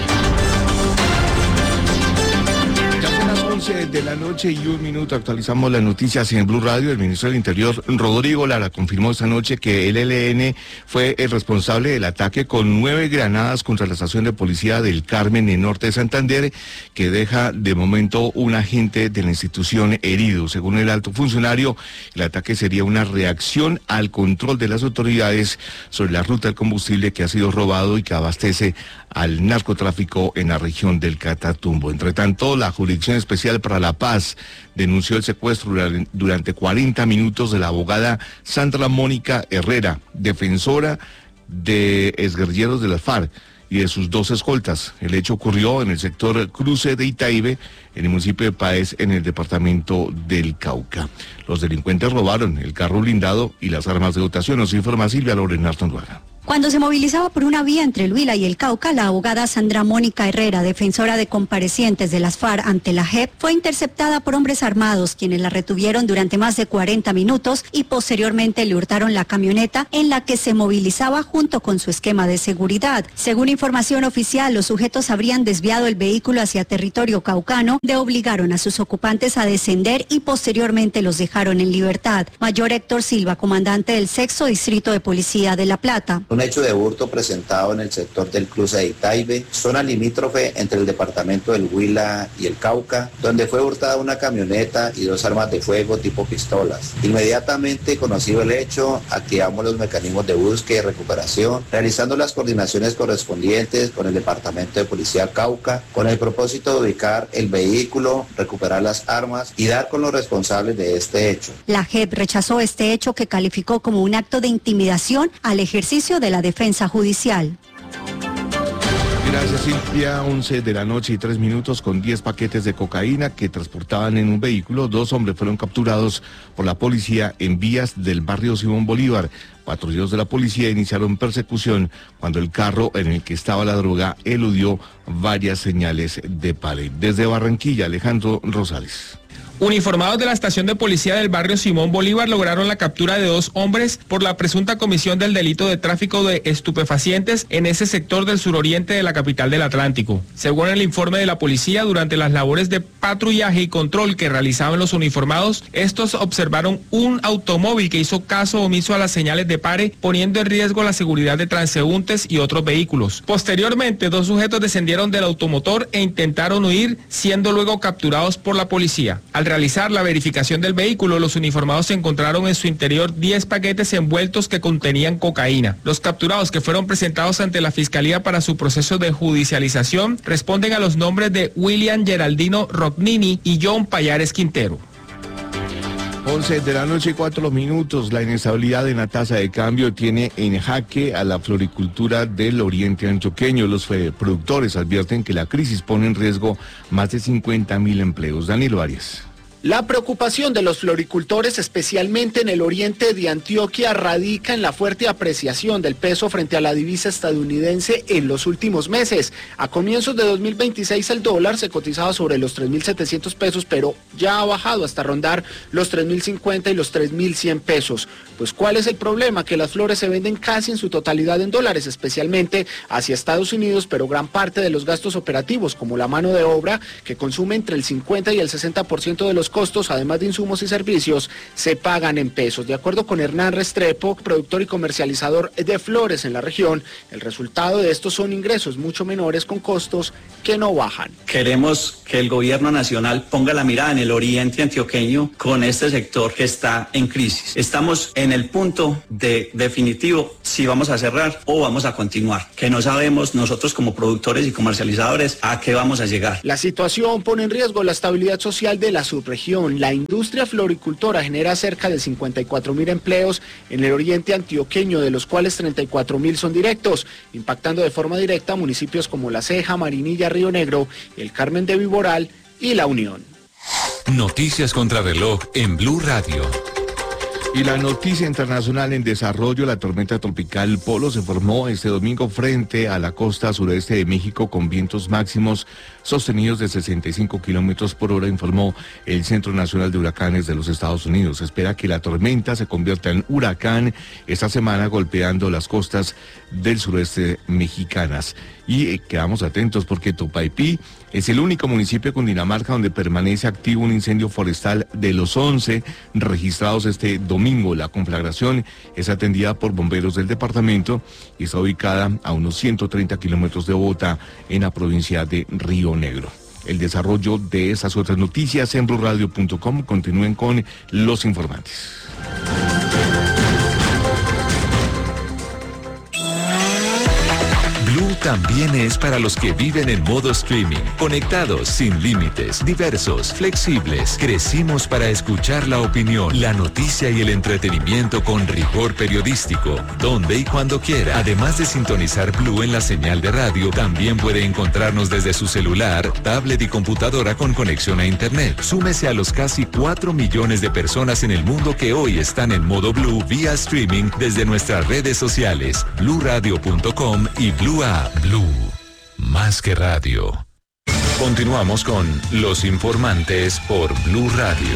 once de la noche y un minuto actualizamos las noticias en Blue Radio. El ministro del Interior, Rodrigo Lara, confirmó esta noche que el E L N fue el responsable del ataque con nueve granadas contra la estación de policía del Carmen en norte de Santander, que deja de momento un agente de la institución herido. Según el alto funcionario, el ataque sería una reacción al control de las autoridades sobre la ruta del combustible que ha sido robado y que abastece al narcotráfico en la región del Catatumbo. Entre tanto, la Jurisdicción Especial para la Paz denunció el secuestro durante cuarenta minutos de la abogada Sandra Mónica Herrera, defensora de exguerrilleros de las FARC y de sus dos escoltas. El hecho ocurrió en el sector Cruce de Itaibe, en el municipio de Páez, en el departamento del Cauca. Los delincuentes robaron el carro blindado y las armas de dotación. Nos informa Silvia Lorena Artonduaga. Cuando se movilizaba por una vía entre el Huila y el Cauca, la abogada Sandra Mónica Herrera, defensora de comparecientes de las FARC ante la J E P, fue interceptada por hombres armados, quienes la retuvieron durante más de cuarenta minutos y posteriormente le hurtaron la camioneta en la que se movilizaba junto con su esquema de seguridad. Según información oficial, los sujetos habrían desviado el vehículo hacia territorio caucano, de obligaron a sus ocupantes a descender y posteriormente los dejaron en libertad. Mayor Héctor Silva, comandante del sexto Distrito de Policía de La Plata. Un hecho de hurto presentado en el sector del Cruce de Itaibe, zona limítrofe entre el departamento del Huila y el Cauca, donde fue hurtada una camioneta y dos armas de fuego tipo pistolas. Inmediatamente conocido el hecho, activamos los mecanismos de búsqueda y recuperación, realizando las coordinaciones correspondientes con el departamento de Policía Cauca, con el propósito de ubicar el vehículo, recuperar las armas y dar con los responsables de este hecho. La J E P rechazó este hecho, que calificó como un acto de intimidación al ejercicio de de la defensa judicial. Gracias, Silvia. once de la noche y tres minutos, con diez paquetes de cocaína que transportaban en un vehículo. Dos hombres fueron capturados por la policía en vías del barrio Simón Bolívar. Patrulleros de la policía iniciaron persecución cuando el carro en el que estaba la droga eludió varias señales de pared. Desde Barranquilla, Alejandro Rosales. Uniformados de la estación de policía del barrio Simón Bolívar lograron la captura de dos hombres por la presunta comisión del delito de tráfico de estupefacientes en ese sector del suroriente de la capital del Atlántico. Según el informe de la policía, durante las labores de patrullaje y control que realizaban los uniformados, estos observaron un automóvil que hizo caso omiso a las señales de pare, poniendo en riesgo la seguridad de transeúntes y otros vehículos. Posteriormente, dos sujetos descendieron del automotor e intentaron huir, siendo luego capturados por la policía. Al realizar la verificación del vehículo, los uniformados encontraron en su interior diez paquetes envueltos que contenían cocaína. Los capturados, que fueron presentados ante la Fiscalía para su proceso de judicialización, responden a los nombres de William Geraldino Rognini y John Payares Quintero. once de la noche y cuatro minutos. La inestabilidad en la tasa de cambio tiene en jaque a la floricultura del oriente antioqueño. Los productores advierten que la crisis pone en riesgo más de cincuenta mil empleos. Danilo Arias. La preocupación de los floricultores, especialmente en el oriente de Antioquia, radica en la fuerte apreciación del peso frente a la divisa estadounidense en los últimos meses. A comienzos de dos mil veintiséis el dólar se cotizaba sobre los tres mil setecientos pesos, pero ya ha bajado hasta rondar los tres mil cincuenta y los tres mil cien pesos. Pues ¿cuál es el problema? Que las flores se venden casi en su totalidad en dólares, especialmente hacia Estados Unidos, pero gran parte de los gastos operativos, como la mano de obra, que consume entre el cincuenta y el sesenta por ciento de los costos, además de insumos y servicios, se pagan en pesos. De acuerdo con Hernán Restrepo, productor y comercializador de flores en la región, el resultado de estos son ingresos mucho menores con costos que no bajan. Queremos que el gobierno nacional ponga la mirada en el oriente antioqueño con este sector que está en crisis. Estamos en el punto de definitivo si vamos a cerrar o vamos a continuar, que no sabemos nosotros como productores y comercializadores a qué vamos a llegar. La situación pone en riesgo la estabilidad social de la subregión. La industria floricultora genera cerca de cincuenta y cuatro mil empleos en el oriente antioqueño, de los cuales treinta y cuatro mil son directos, impactando de forma directa a municipios como La Ceja, Marinilla, Río Negro, El Carmen de Viboral y La Unión. Noticias contra reloj en Blue Radio. Y la noticia internacional en desarrollo: la tormenta tropical Polo se formó este domingo frente a la costa sureste de México con vientos máximos sostenidos de sesenta y cinco kilómetros por hora, informó el Centro Nacional de Huracanes de los Estados Unidos. Se espera que la tormenta se convierta en huracán esta semana, golpeando las costas del sureste mexicanas. Y eh, quedamos atentos porque Topaipí es el único municipio de Cundinamarca donde permanece activo un incendio forestal de los once registrados este domingo. La conflagración es atendida por bomberos del departamento y está ubicada a unos ciento treinta kilómetros de Bogotá, en la provincia de Río Negro. El desarrollo de esas otras noticias en blue radio punto com. Continúen con los informantes. Blue también es para los que viven en modo streaming, conectados, sin límites, diversos, flexibles. Crecimos para escuchar la opinión, la noticia y el entretenimiento con rigor periodístico, donde y cuando quiera. Además de sintonizar Blue en la señal de radio, también puede encontrarnos desde su celular, tablet y computadora con conexión a internet. Súmese a los casi cuatro millones de personas en el mundo que hoy están en modo Blue vía streaming desde nuestras redes sociales, blue radio punto com y Blue App. Blue, más que radio. Continuamos con Los Informantes por Blue Radio.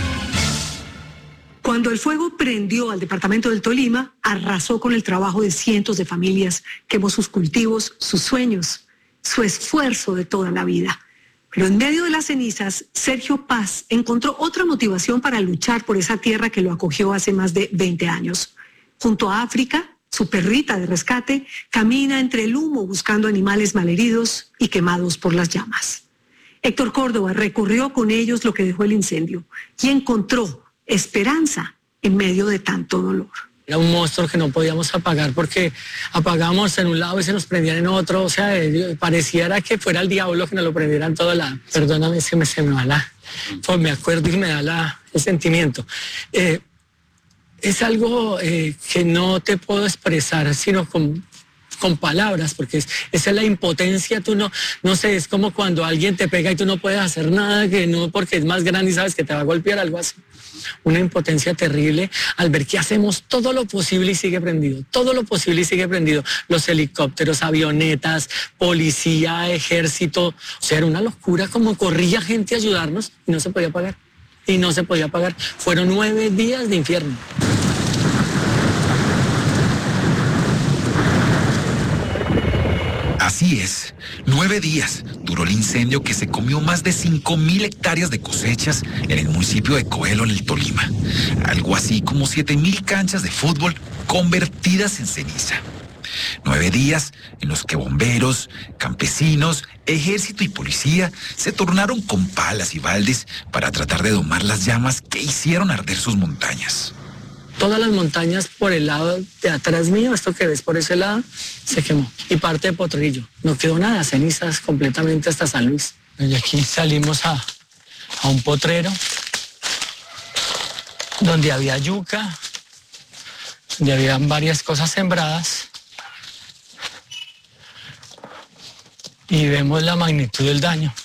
Cuando el fuego prendió al departamento del Tolima, arrasó con el trabajo de cientos de familias, quemó sus cultivos, sus sueños, su esfuerzo de toda la vida. Pero en medio de las cenizas, Sergio Paz encontró otra motivación para luchar por esa tierra que lo acogió hace más de veinte años. Junto a África, su perrita de rescate camina entre el humo buscando animales malheridos y quemados por las llamas. Héctor Córdoba recorrió con ellos lo que dejó el incendio y encontró esperanza en medio de tanto dolor. Era un monstruo que no podíamos apagar porque apagábamos en un lado y se nos prendían en otro. O sea, pareciera que fuera el diablo que nos lo prendiera en todo lado. Perdóname, se me, se me va la... Pues me acuerdo y me da la, el sentimiento. Eh, Es algo eh, que no te puedo expresar, sino con, con palabras, porque es, esa es la impotencia. Tú no, no sé, es como cuando alguien te pega y tú no puedes hacer nada, que no, porque es más grande y sabes que te va a golpear, algo así. Una impotencia terrible al ver que hacemos todo lo posible y sigue prendido, todo lo posible y sigue prendido. Los helicópteros, avionetas, policía, ejército. O sea, era una locura, como corría gente a ayudarnos y no se podía pagar. Y no se podía pagar. Fueron nueve días de infierno. Así es, nueve días duró el incendio que se comió más de cinco mil hectáreas de cosechas en el municipio de Coelho, en el Tolima. Algo así como siete mil canchas de fútbol convertidas en ceniza. Nueve días en los que bomberos, campesinos, ejército y policía se tornaron con palas y baldes para tratar de domar las llamas que hicieron arder sus montañas. Todas las montañas por el lado de atrás mío, esto que ves por ese lado, se quemó. Y parte de Potrillo. No quedó nada, cenizas completamente hasta San Luis. Y aquí salimos a, a un potrero donde había yuca, donde había varias cosas sembradas. Y vemos la magnitud del daño.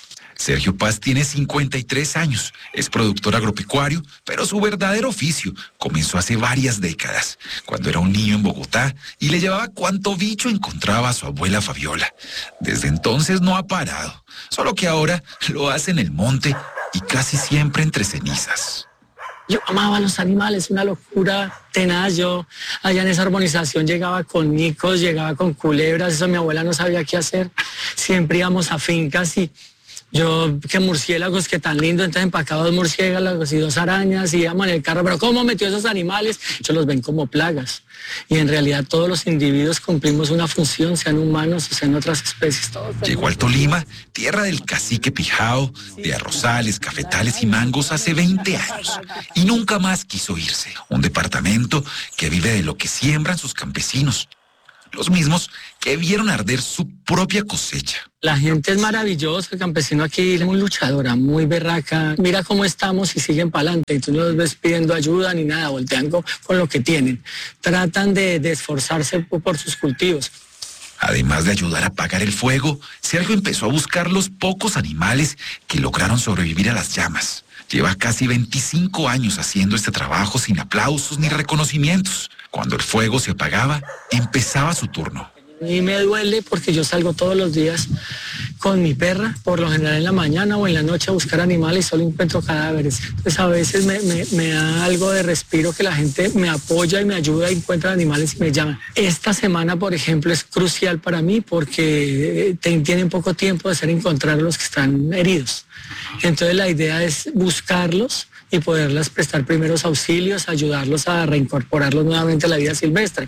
Sergio Paz tiene cincuenta y tres años, es productor agropecuario, pero su verdadero oficio comenzó hace varias décadas, cuando era un niño en Bogotá y le llevaba cuanto bicho encontraba a su abuela Fabiola. Desde entonces no ha parado, solo que ahora lo hace en el monte y casi siempre entre cenizas. Yo amaba a los animales, una locura tenaz. Yo allá en esa urbanización llegaba con micos, llegaba con culebras, eso mi abuela no sabía qué hacer. Siempre íbamos a fincas y yo, que murciélagos, que tan lindo, entonces empacaba dos murciélagos y dos arañas y íbamos en el carro, pero ¿cómo metió esos animales? Ellos los ven como plagas y en realidad todos los individuos cumplimos una función, sean humanos o sean otras especies. Todos Llegó al Tolima, tierra del cacique Pijao, de arrozales, cafetales y mangos hace veinte años y nunca más quiso irse. Un departamento que vive de lo que siembran sus campesinos, los mismos que vieron arder su propia cosecha. La gente es maravillosa, el campesino aquí es muy luchadora, muy berraca. Mira cómo estamos y siguen para adelante. Y tú no los ves pidiendo ayuda ni nada, voltean con, con lo que tienen. Tratan de, de esforzarse por, por sus cultivos. Además de ayudar a apagar el fuego, Sergio empezó a buscar los pocos animales que lograron sobrevivir a las llamas. Lleva casi veinticinco años haciendo este trabajo sin aplausos ni reconocimientos. Cuando el fuego se apagaba, empezaba su turno. Y me duele porque yo salgo todos los días con mi perra, por lo general en la mañana o en la noche a buscar animales y solo encuentro cadáveres. Entonces a veces me, me, me da algo de respiro que la gente me apoya y me ayuda, encuentra animales y me llaman. Esta semana, por ejemplo, es crucial para mí porque tienen poco tiempo de hacer encontrar los que están heridos. Entonces la idea es buscarlos y poderles prestar primeros auxilios, ayudarlos a reincorporarlos nuevamente a la vida silvestre.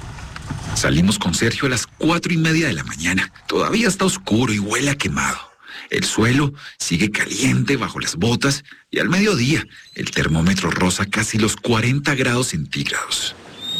Salimos con Sergio a las cuatro y media de la mañana. Todavía está oscuro y huele a quemado. El suelo sigue caliente bajo las botas y al mediodía el termómetro roza casi los cuarenta grados centígrados.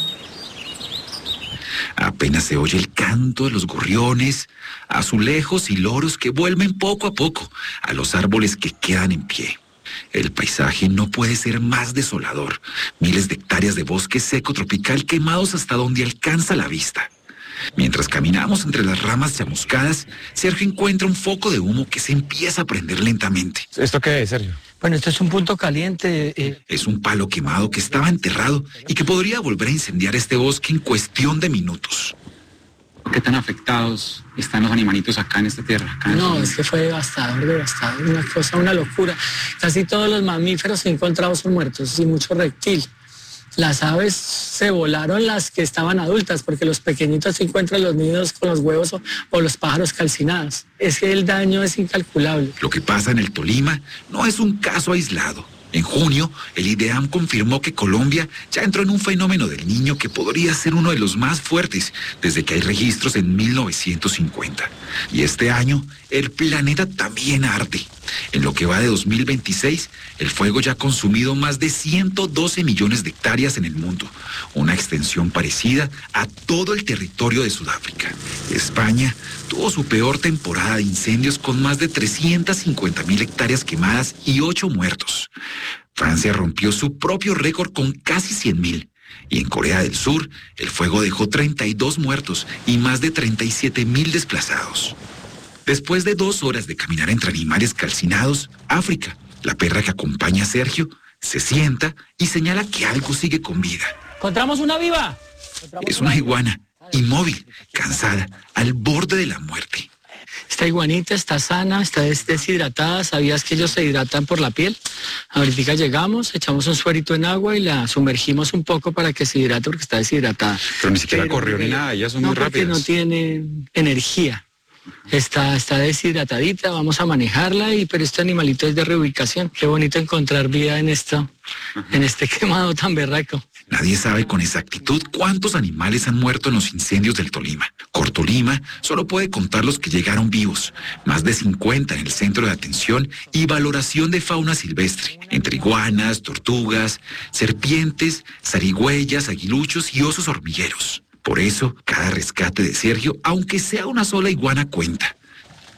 Apenas se oye el canto de los gorriones, azulejos y loros que vuelven poco a poco a los árboles que quedan en pie. El paisaje no puede ser más desolador. Miles de hectáreas de bosque seco tropical quemados hasta donde alcanza la vista. Mientras caminamos entre las ramas chamuscadas, Sergio encuentra un foco de humo que se empieza a prender lentamente. ¿Esto qué es, Sergio? Bueno, esto es un punto caliente. Eh. Es un palo quemado que estaba enterrado y que podría volver a incendiar este bosque en cuestión de minutos. ¿Qué tan afectados están los animalitos acá en esta tierra? Acá en no, el... es que fue devastador, devastador, una cosa, una locura. Casi todos los mamíferos encontrados son muertos y mucho reptil. Las aves se volaron las que estaban adultas porque los pequeñitos se encuentran los nidos con los huevos o, o los pájaros calcinados. Es que el daño es incalculable. Lo que pasa en el Tolima no es un caso aislado. En junio, el IDEAM confirmó que Colombia ya entró en un fenómeno del Niño que podría ser uno de los más fuertes desde que hay registros en mil novecientos cincuenta. Y este año, el planeta también arde. En lo que va de dos mil veintiséis, el fuego ya ha consumido más de ciento doce millones de hectáreas en el mundo, una extensión parecida a todo el territorio de Sudáfrica. España tuvo su peor temporada de incendios con más de trescientas cincuenta mil hectáreas quemadas y ocho muertos. Francia rompió su propio récord con casi cien mil. Y en Corea del Sur, el fuego dejó treinta y dos muertos y más de treinta y siete mil desplazados. Después de dos horas de caminar entre animales calcinados, África, la perra que acompaña a Sergio, se sienta y señala que algo sigue con vida. ¡Encontramos una viva! Es una iguana, inmóvil, cansada, al borde de la muerte. Esta iguanita está sana, está des deshidratada. ¿Sabías que ellos se hidratan por la piel? Ahorita llegamos, echamos un suerito en agua y la sumergimos un poco para que se hidrate porque está deshidratada. Pero ni siquiera Pero, corrió ni nada, ellas son no, muy rápidas. No, porque no tiene energía. Está, está deshidratadita, vamos a manejarla, y pero este animalito es de reubicación. Qué bonito encontrar vida en esto, en este quemado tan berraco. Nadie sabe con exactitud cuántos animales han muerto en los incendios del Tolima. Cortolima solo puede contar los que llegaron vivos, más de cincuenta en el Centro de Atención y Valoración de Fauna Silvestre, entre iguanas, tortugas, serpientes, zarigüeyas, aguiluchos y osos hormigueros. Por eso, cada rescate de Sergio, aunque sea una sola iguana, cuenta.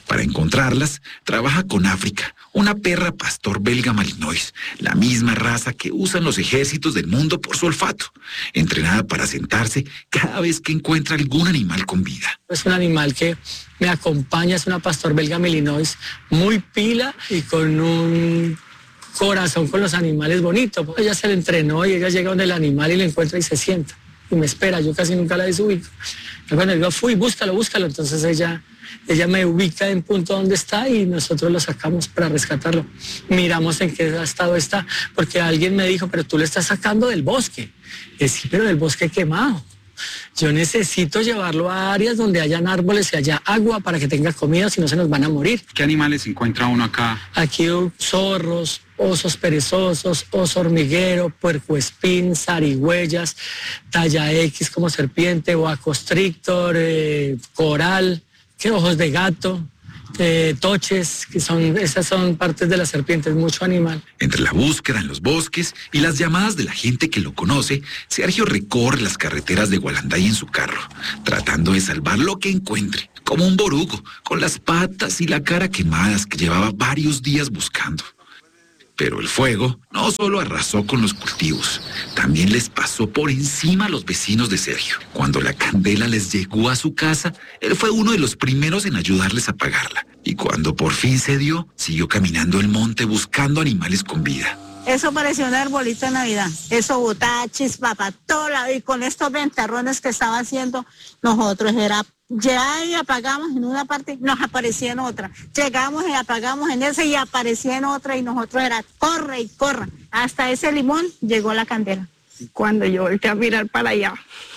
Para encontrarlas, trabaja con África, una perra pastor belga malinois, la misma raza que usan los ejércitos del mundo por su olfato, entrenada para sentarse cada vez que encuentra algún animal con vida. Es un animal que me acompaña, es una pastor belga malinois muy pila y con un corazón con los animales bonito. Ella se le entrenó y ella llega donde el animal y le encuentra y se sienta y me espera. Yo casi nunca la desubico. Cuando digo, fui, búscalo, búscalo, entonces ella, ella me ubica en punto donde está y nosotros lo sacamos para rescatarlo. Miramos en qué estado está, porque alguien me dijo, pero tú lo estás sacando del bosque. Y sí, pero del bosque quemado. Yo necesito llevarlo a áreas donde hayan árboles y haya agua para que tenga comida, si no se nos van a morir. ¿Qué animales encuentra uno acá? Aquí zorros, osos perezosos, oso hormiguero, puercoespín, zarigüeyas, talla X como serpiente, boa constrictor, eh, coral, ¿qué? Ojos de gato. Eh, toches, que son, esas son partes de las serpientes, mucho animal. Entre la búsqueda en los bosques y las llamadas de la gente que lo conoce, Sergio recorre las carreteras de Gualanday en su carro, tratando de salvar lo que encuentre, como un borugo, con las patas y la cara quemadas que llevaba varios días buscando. Pero el fuego no solo arrasó con los cultivos, también les pasó por encima a los vecinos de Sergio. Cuando la candela les llegó a su casa, él fue uno de los primeros en ayudarles a apagarla. Y cuando por fin se dio, siguió caminando el monte buscando animales con vida. Eso parecía un arbolito de Navidad. Eso botaba chispa para todo lado. Y con estos ventarrones que estaba haciendo, nosotros era ya y apagamos en una parte, nos aparecía en otra. Llegamos y apagamos en esa y aparecía en otra y nosotros era corre y corre. Hasta ese limón llegó la candela. Cuando yo volteé a mirar para allá,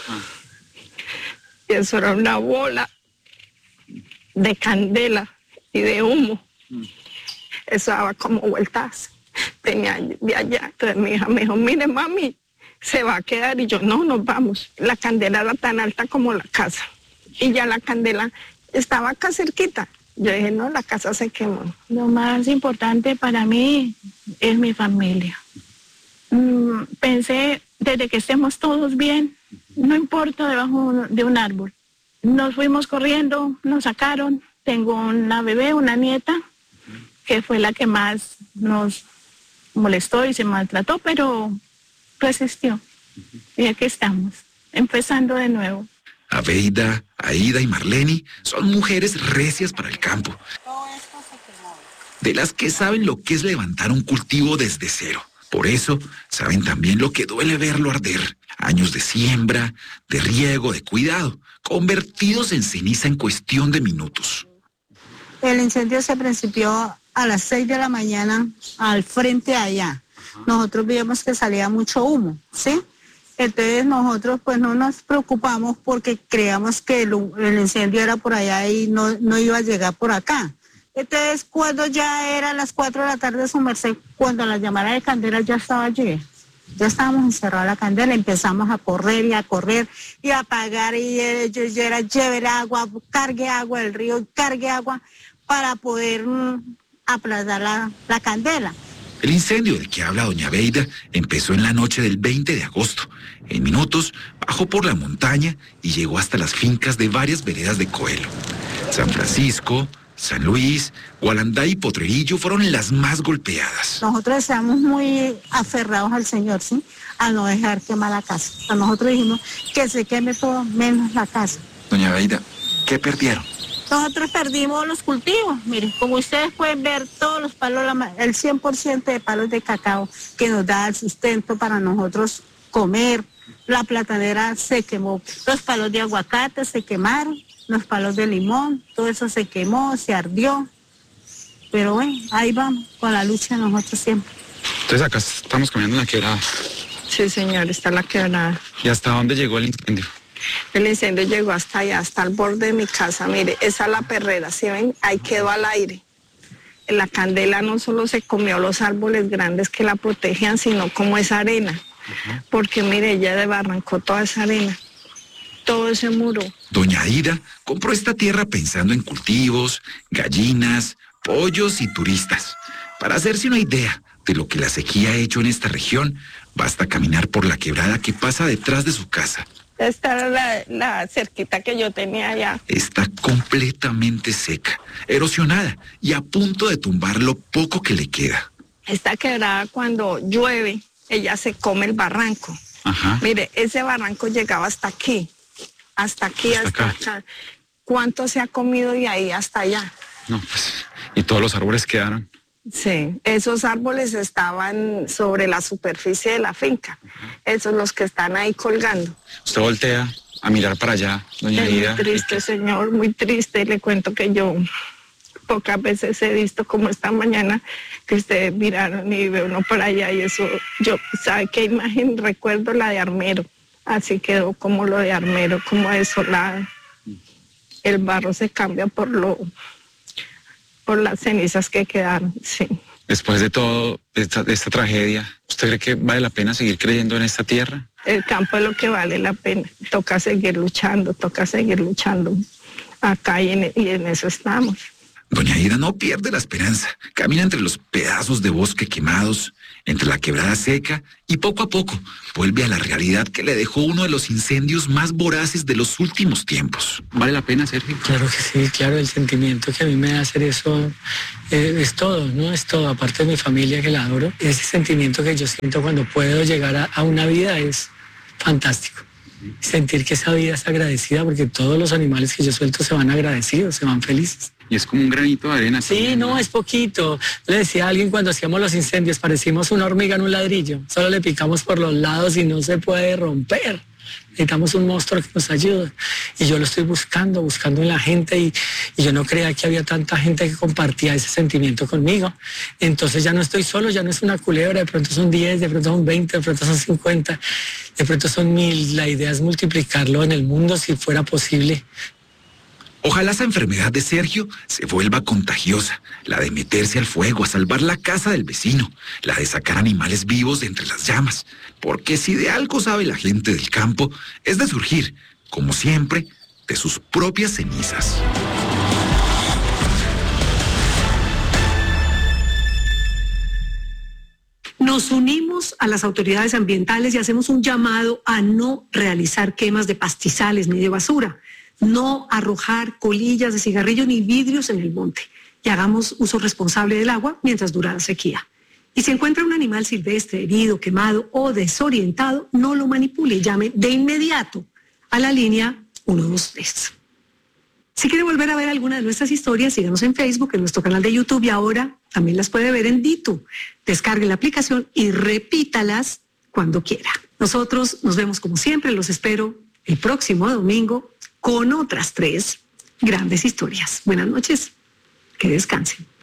y eso era una bola de candela y de humo. Eso daba como vueltas. Tenía de allá. Entonces mi hija me dijo, mire mami, se va a quedar. Y yo, no, nos vamos. La candela era tan alta como la casa. Y ya la candela estaba acá cerquita. Yo dije, no, la casa se quemó. Lo más importante para mí es mi familia. Mm, pensé, desde que estemos todos bien, no importa debajo de un árbol. Nos fuimos corriendo, nos sacaron. Tengo una bebé, una nieta, que fue la que más nos molestó y se maltrató, pero resistió. Y aquí estamos, empezando de nuevo. Abeida, Aida y Marlene son mujeres recias para el campo, de las que saben lo que es levantar un cultivo desde cero. Por eso saben también lo que duele verlo arder. Años de siembra, de riego, de cuidado, convertidos en ceniza en cuestión de minutos. El incendio se principió a las seis de la mañana al frente allá. Nosotros vimos que salía mucho humo, ¿sí? Entonces nosotros pues no nos preocupamos porque creíamos que el, el incendio era por allá y no, no iba a llegar por acá. Entonces cuando ya eran las cuatro de la tarde, su merced, cuando la llamada de candela ya estaba allí, ya estábamos encerrados la candela, empezamos a correr y a correr y a apagar y ellos ya era lleve agua, cargue agua del río, cargue agua para poder mm, aplastar la, la candela. El incendio del que habla doña Abeida empezó en la noche del veinte de agosto. En minutos bajó por la montaña y llegó hasta las fincas de varias veredas de Coelho. San Francisco, San Luis, Gualanday y Potrerillo fueron las más golpeadas. Nosotros estamos muy aferrados al Señor, ¿sí? A no dejar quemar la casa. A nosotros dijimos que se queme todo menos la casa. Doña Abeida, ¿qué perdieron? Nosotros perdimos los cultivos, miren, como ustedes pueden ver, todos los palos, el cien por ciento de palos de cacao que nos da el sustento para nosotros comer. La platanera se quemó, los palos de aguacate se quemaron, los palos de limón, todo eso se quemó, se ardió. Pero bueno, ahí vamos, con la lucha de nosotros siempre. Entonces acá estamos caminando en la quebrada. Sí, señor, está la quebrada. ¿Y hasta dónde llegó el incendio? El incendio llegó hasta allá, hasta el borde de mi casa. Mire, esa es la perrera, ¿sí ven? Ahí quedó al aire. La candela no solo se comió los árboles grandes que la protegían, sino como esa arena. Uh-huh. Porque mire, ella desbarrancó toda esa arena, todo ese muro. Doña Aida compró esta tierra pensando en cultivos, gallinas, pollos y turistas. Para hacerse una idea de lo que la sequía ha hecho en esta región, basta caminar por la quebrada que pasa detrás de su casa. Esta era la, la cerquita que yo tenía allá. Está completamente seca, erosionada y a punto de tumbar lo poco que le queda. Esta quebrada cuando llueve, ella se come el barranco. Ajá. Mire, ese barranco llegaba hasta aquí, hasta aquí, hasta, hasta acá. acá. ¿Cuánto se ha comido de ahí hasta allá? No, pues, y todos los árboles quedaron. Sí, esos árboles estaban sobre la superficie de la finca. Esos los que están ahí colgando. Usted voltea a mirar para allá, doña Aida. Muy triste, señor, muy triste. Le cuento que yo pocas veces he visto como esta mañana que ustedes miraron y ve uno para allá y eso, yo, ¿sabe qué imagen? Recuerdo la de Armero. Así quedó como lo de Armero, como desolada. El barro se cambia por lo... por las cenizas que quedaron, sí. Después de todo, de esta, de esta tragedia, ¿usted cree que vale la pena seguir creyendo en esta tierra? El campo es lo que vale la pena. Toca seguir luchando, toca seguir luchando acá y en, y en eso estamos. Doña Aida no pierde la esperanza. Camina entre los pedazos de bosque quemados, entre la quebrada seca y poco a poco vuelve a la realidad que le dejó uno de los incendios más voraces de los últimos tiempos. ¿Vale la pena, Sergio? Claro que sí, claro, el sentimiento que a mí me da hacer eso eh, es todo, ¿no? Es todo, aparte de mi familia que la adoro. Ese sentimiento que yo siento cuando puedo llegar a, a una vida es fantástico. Sentir que esa vida es agradecida porque todos los animales que yo suelto se van agradecidos, se van felices. Y es como un granito de arena. Sí, también, no, ¿no? Es poquito. Le decía a alguien cuando hacíamos los incendios, parecimos una hormiga en un ladrillo. Solo le picamos por los lados y no se puede romper. Necesitamos un monstruo que nos ayude. Y yo lo estoy buscando, buscando en la gente y, y yo no creía que había tanta gente que compartía ese sentimiento conmigo. Entonces ya no estoy solo, ya no es una culebra, de pronto son diez, de pronto son veinte, de pronto son cincuenta, de pronto son mil. La idea es multiplicarlo en el mundo si fuera posible. Ojalá esa enfermedad de Sergio se vuelva contagiosa, la de meterse al fuego, a salvar la casa del vecino, la de sacar animales vivos de entre las llamas, porque si de algo sabe la gente del campo, es de surgir, como siempre, de sus propias cenizas. Nos unimos a las autoridades ambientales y hacemos un llamado a no realizar quemas de pastizales ni de basura. No arrojar colillas de cigarrillo ni vidrios en el monte y hagamos uso responsable del agua mientras dura la sequía. Y si encuentra un animal silvestre herido, quemado o desorientado, no lo manipule, llame de inmediato a la línea uno dos tres. Si quiere volver a ver alguna de nuestras historias, síganos en Facebook, en nuestro canal de YouTube y ahora también las puede ver en Ditu. Descargue la aplicación y repítalas cuando quiera. Nosotros nos vemos como siempre, los espero el próximo domingo con otras tres grandes historias. Buenas noches, que descansen.